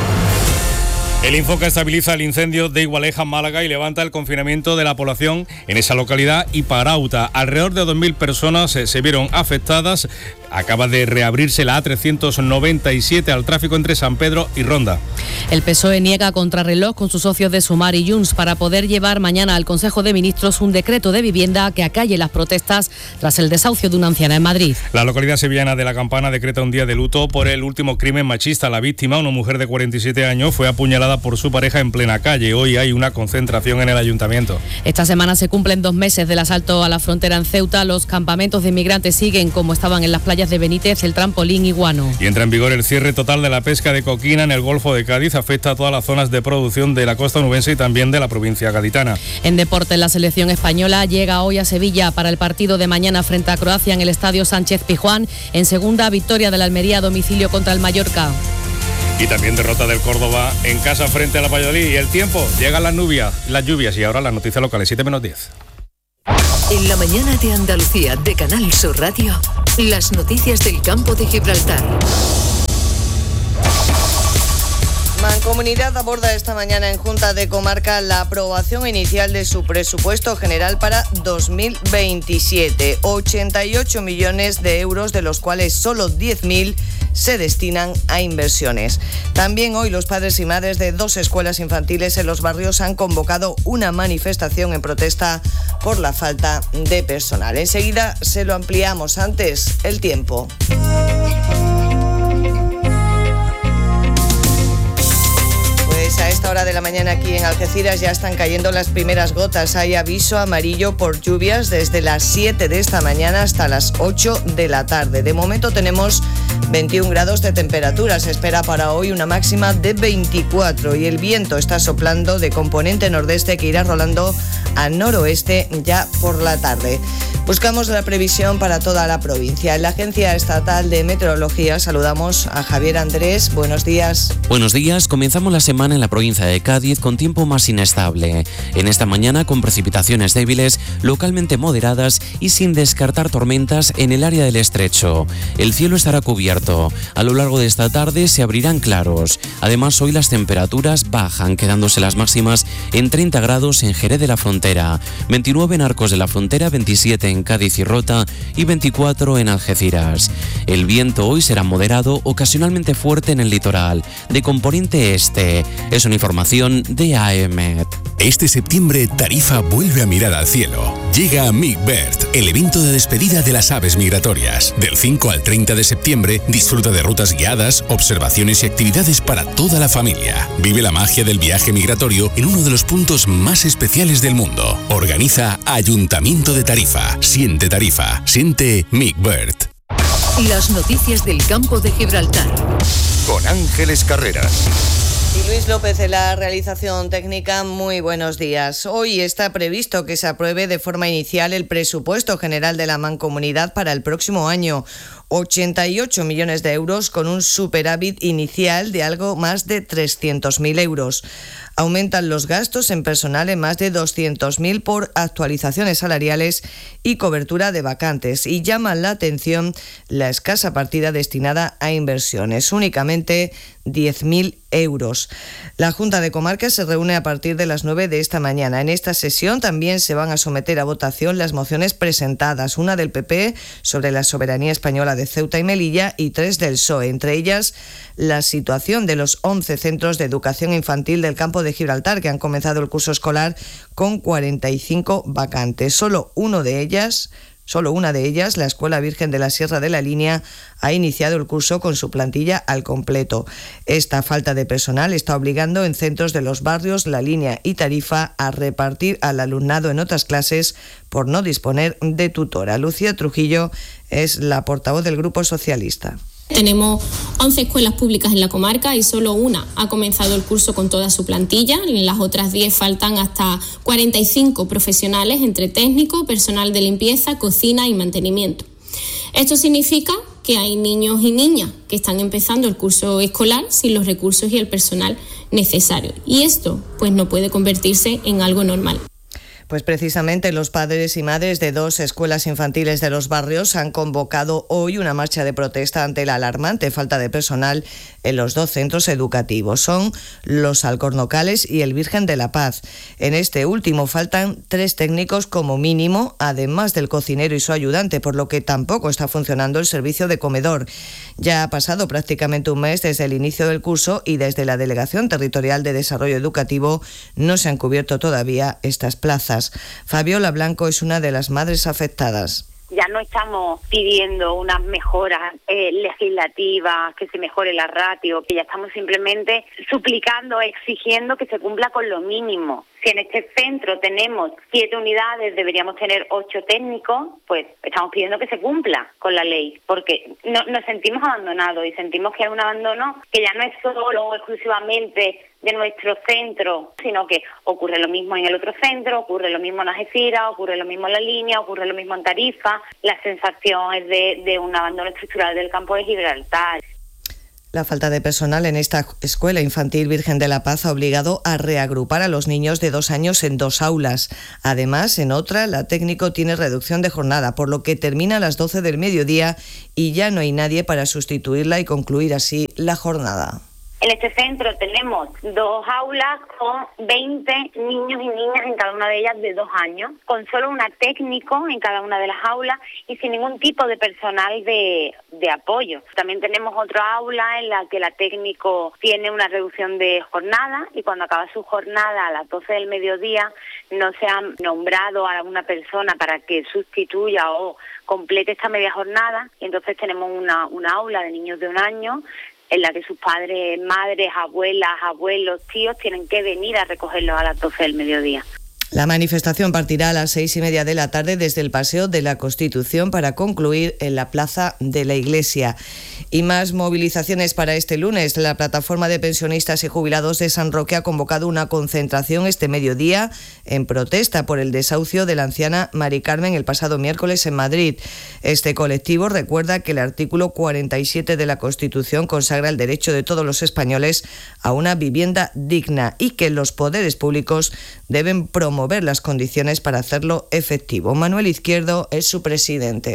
El Infoca estabiliza el incendio de Igualeja, Málaga, y levanta el confinamiento de la población en esa localidad y Parauta. Alrededor de dos mil personas se, se vieron afectadas. Acaba de reabrirse la A trescientos noventa y siete al tráfico entre San Pedro y Ronda. El P S O E niega contrarreloj con sus socios de Sumar y Junts para poder llevar mañana al Consejo de Ministros un decreto de vivienda que acalle las protestas tras el desahucio de una anciana en Madrid. La localidad sevillana de La Campana decreta un día de luto por el último crimen machista. La víctima, una mujer de cuarenta y siete años, fue apuñalada por su pareja en plena calle. Hoy hay una concentración en el ayuntamiento. Esta semana se cumplen dos meses del asalto a la frontera en Ceuta. Los campamentos de inmigrantes siguen como estaban en las playas de Benítez, El Trampolín y Guano. Y entra en vigor el cierre total de la pesca de coquina en el Golfo de Cádiz. Afecta a todas las zonas de producción de la costa onubense y también de la provincia gaditana. En deporte, la selección española llega hoy a Sevilla para el partido de mañana frente a Croacia en el Estadio Sánchez Pizjuán. En segunda, victoria de la Almería a domicilio contra el Mallorca. Y también derrota del Córdoba en casa frente a la Valladolid. Y el tiempo, llegan las lluvias, las lluvias y ahora las noticias locales, siete menos diez. En la mañana de Andalucía de Canal Sur Radio, las noticias del campo de Gibraltar. Mancomunidad aborda esta mañana en Junta de Comarca la aprobación inicial de su presupuesto general para dos mil veintisiete. ochenta y ocho millones de euros, de los cuales solo diez mil se destinan a inversiones. También hoy los padres y madres de dos escuelas infantiles en los barrios han convocado una manifestación en protesta por la falta de personal. Enseguida se lo ampliamos. Antes, el tiempo. Pues a esta hora de la mañana aquí en Algeciras ya están cayendo las primeras gotas. Hay aviso amarillo por lluvias desde las siete de esta mañana hasta las ocho de la tarde. De momento tenemos veintiún grados de temperatura. Se espera para hoy una máxima de veinticuatro y el viento está soplando de componente nordeste que irá rolando al noroeste ya por la tarde. Buscamos la previsión para toda la provincia. En la Agencia Estatal de Meteorología saludamos a Javier Andrés. Buenos días. Buenos días. Comenzamos la semana en la provincia de Cádiz con tiempo más inestable. En esta mañana con precipitaciones débiles, localmente moderadas y sin descartar tormentas en el área del estrecho. El cielo estará cubierto. A lo largo de esta tarde se abrirán claros. Además, hoy las temperaturas bajan, quedándose las máximas en treinta grados en Jerez de la Frontera. Frontera, veintinueve en Arcos de la Frontera, veintisiete en Cádiz y Rota y veinticuatro en Algeciras. El viento hoy será moderado, ocasionalmente fuerte en el litoral, de componente este. Es una información de A E M E T. Este septiembre, Tarifa vuelve a mirar al cielo. Llega a MigBird, el evento de despedida de las aves migratorias. Del cinco al treinta de septiembre, disfruta de rutas guiadas, observaciones y actividades para toda la familia. Vive la magia del viaje migratorio en uno de los puntos más especiales del mundo. Organiza Ayuntamiento de Tarifa. Siente Tarifa. Siente MigBird. Las noticias del campo de Gibraltar. Con Ángeles Carreras. Y Luis López de la realización técnica, muy buenos días. Hoy está previsto que se apruebe de forma inicial el presupuesto general de la Mancomunidad para el próximo año. ochenta y ocho millones de euros con un superávit inicial de algo más de trescientos mil euros. Aumentan los gastos en personal en más de doscientos mil por actualizaciones salariales y cobertura de vacantes, y llaman la atención la escasa partida destinada a inversiones, únicamente diez mil euros. La Junta de Comarcas se reúne a partir de las nueve de esta mañana. En esta sesión también se van a someter a votación las mociones presentadas, una del P P sobre la soberanía española de Ceuta y Melilla y tres del P S O E, entre ellas la situación de los once centros de educación infantil del campo de Gibraltar que han comenzado el curso escolar con cuarenta y cinco vacantes. Solo uno de ellas Solo una de ellas, la Escuela Virgen de la Sierra de la Línea, ha iniciado el curso con su plantilla al completo. Esta falta de personal está obligando en centros de los barrios La Línea y Tarifa a repartir al alumnado en otras clases por no disponer de tutora. Lucía Trujillo es la portavoz del Grupo Socialista. Tenemos once escuelas públicas en la comarca y solo una ha comenzado el curso con toda su plantilla. En las otras diez faltan hasta cuarenta y cinco profesionales entre técnico, personal de limpieza, cocina y mantenimiento. Esto significa que hay niños y niñas que están empezando el curso escolar sin los recursos y el personal necesarios. Y esto pues no puede convertirse en algo normal. Pues precisamente los padres y madres de dos escuelas infantiles de los barrios han convocado hoy una marcha de protesta ante la alarmante falta de personal en los dos centros educativos. Son los Alcornocales y el Virgen de la Paz. En este último faltan tres técnicos como mínimo, además del cocinero y su ayudante, por lo que tampoco está funcionando el servicio de comedor. Ya ha pasado prácticamente un mes desde el inicio del curso y desde la Delegación Territorial de Desarrollo Educativo no se han cubierto todavía estas plazas. Fabiola Blanco es una de las madres afectadas. Ya no estamos pidiendo unas mejoras eh, legislativas, que se mejore la ratio, que ya estamos simplemente suplicando, exigiendo que se cumpla con lo mínimo. Si en este centro tenemos siete unidades, deberíamos tener ocho técnicos, pues estamos pidiendo que se cumpla con la ley, porque no, nos sentimos abandonados y sentimos que hay un abandono que ya no es solo exclusivamente de nuestro centro, sino que ocurre lo mismo en el otro centro, ocurre lo mismo en Algeciras, ocurre lo mismo en La Línea, ocurre lo mismo en Tarifa. La sensación es de, de un abandono estructural del campo de Gibraltar. La falta de personal en esta escuela infantil Virgen de la Paz ha obligado a reagrupar a los niños de dos años en dos aulas. Además, en otra, la técnico tiene reducción de jornada, por lo que termina a las doce del mediodía y ya no hay nadie para sustituirla y concluir así la jornada. En este centro tenemos dos aulas con veinte niños y niñas en cada una de ellas de dos años, con solo una técnico en cada una de las aulas y sin ningún tipo de personal de, de apoyo. También tenemos otra aula en la que la técnico tiene una reducción de jornada y cuando acaba su jornada a las doce del mediodía no se ha nombrado a una persona para que sustituya o complete esta media jornada, y entonces tenemos una, una aula de niños de un año en la que sus padres, madres, abuelas, abuelos, tíos tienen que venir a recogerlos a las doce del mediodía. La manifestación partirá a las seis y media de la tarde desde el Paseo de la Constitución para concluir en la Plaza de la Iglesia. Y más movilizaciones para este lunes. La Plataforma de Pensionistas y Jubilados de San Roque ha convocado una concentración este mediodía en protesta por el desahucio de la anciana Mari Carmen el pasado miércoles en Madrid. Este colectivo recuerda que el artículo cuarenta y siete de la Constitución consagra el derecho de todos los españoles a una vivienda digna y que los poderes públicos deben promover las condiciones para hacerlo efectivo. Manuel Izquierdo es su presidente.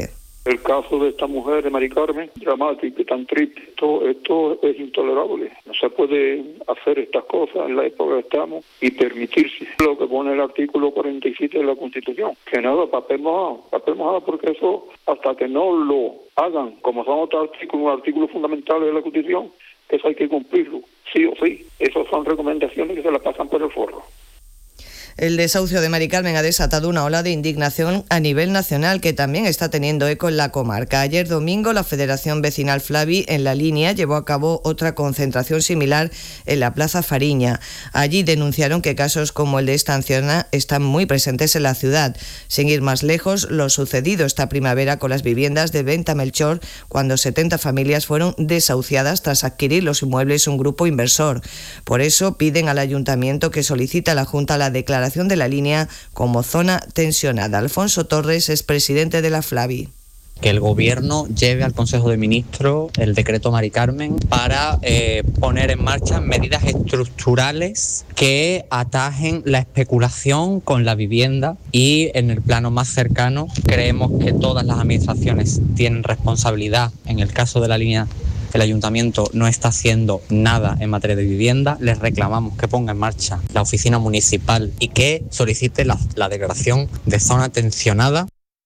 El caso de esta mujer de Mari Carmen, dramático y tan triste, esto, esto es intolerable. No se puede hacer estas cosas en la época que estamos y permitirse lo que pone el artículo cuarenta y siete de la Constitución. Que nada, papel mojado, papel mojado, porque eso, hasta que no lo hagan, como son otros artículos, artículos fundamentales de la Constitución, eso hay que cumplirlo, sí o sí. Esas son recomendaciones que se las pasan por el forro. El desahucio de Mari Carmen ha desatado una ola de indignación a nivel nacional que también está teniendo eco en la comarca. Ayer domingo la Federación Vecinal Flavi en La Línea llevó a cabo otra concentración similar en la Plaza Fariña. Allí denunciaron que casos como el de esta anciana están muy presentes en la ciudad. Sin ir más lejos, lo sucedido esta primavera con las viviendas de Venta Melchor, cuando setenta familias fueron desahuciadas tras adquirir los inmuebles un grupo inversor. Por eso piden al Ayuntamiento que solicite a la Junta la declaración de La Línea como zona tensionada. Alfonso Torres es presidente de la Flavi. Que el Gobierno lleve al Consejo de Ministros el decreto Mari Carmen para eh, poner en marcha medidas estructurales que atajen la especulación con la vivienda, y en el plano más cercano creemos que todas las administraciones tienen responsabilidad. En el caso de La Línea, el Ayuntamiento no está haciendo nada en materia de vivienda. Les reclamamos que ponga en marcha la oficina municipal y que solicite la, la declaración de zona tensionada.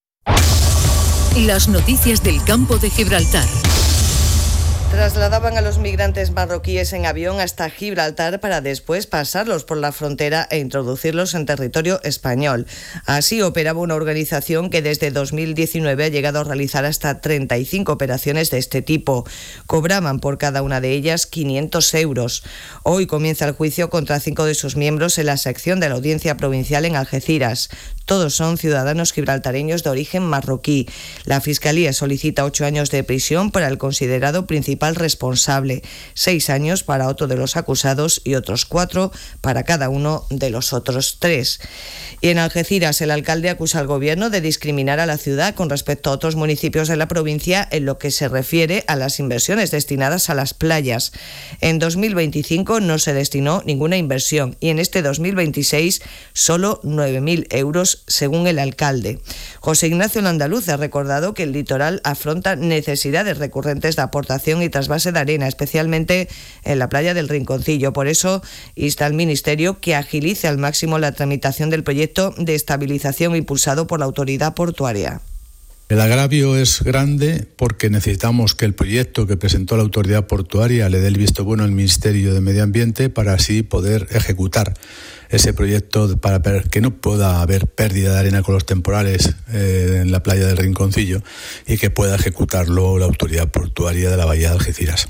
Las noticias del campo de Gibraltar. Trasladaban a los migrantes marroquíes en avión hasta Gibraltar para después pasarlos por la frontera e introducirlos en territorio español. Así operaba una organización que desde dos mil diecinueve ha llegado a realizar hasta treinta y cinco operaciones de este tipo. Cobraban por cada una de ellas quinientos euros. Hoy comienza el juicio contra cinco de sus miembros en la sección de la Audiencia Provincial en Algeciras. Todos son ciudadanos gibraltareños de origen marroquí. La Fiscalía solicita ocho años de prisión para el considerado principal responsable, seis años para otro de los acusados y otros cuatro para cada uno de los otros tres. Y en Algeciras, el alcalde acusa al gobierno de discriminar a la ciudad con respecto a otros municipios de la provincia en lo que se refiere a las inversiones destinadas a las playas. En dos mil veinticinco no se destinó ninguna inversión y en este dos mil veintiséis solo nueve mil euros, según el alcalde. José Ignacio Landaluz ha recordado que el litoral afronta necesidades recurrentes de aportación y trasvase de arena, especialmente en la playa del Rinconcillo. Por eso insta al Ministerio que agilice al máximo la tramitación del proyecto de estabilización impulsado por la autoridad portuaria. El agravio es grande porque necesitamos que el proyecto que presentó la autoridad portuaria le dé el visto bueno al Ministerio de Medio Ambiente para así poder ejecutar ese proyecto, para que no pueda haber pérdida de arena con los temporales eh, en la playa del Rinconcillo, y que pueda ejecutarlo la autoridad portuaria de la Bahía de Algeciras.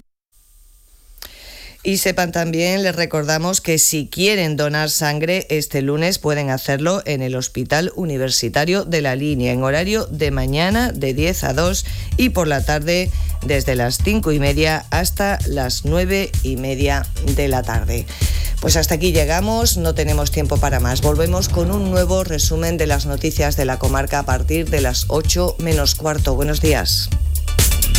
Y sepan también, les recordamos que si quieren donar sangre este lunes pueden hacerlo en el Hospital Universitario de La Línea, en horario de mañana de diez a dos y por la tarde desde las cinco y media hasta las nueve y media de la tarde. Pues hasta aquí llegamos, no tenemos tiempo para más. Volvemos con un nuevo resumen de las noticias de la comarca a partir de las ocho menos cuarto. Buenos días.